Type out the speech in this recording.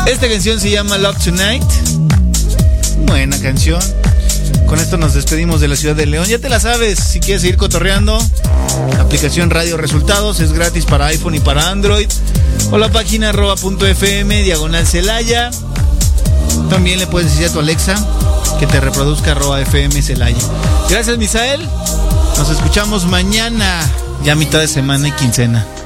Esta canción se llama Love Tonight. Buena canción. Con esto nos despedimos de la ciudad de León. Ya te la sabes, si quieres seguir cotorreando, la aplicación Radio Resultados es gratis para iPhone y para Android. O la página @.fm/Celaya. También le puedes decir a tu Alexa que te reproduzca @FM Celaya. Gracias, Misael. Nos escuchamos mañana, ya mitad de semana y quincena.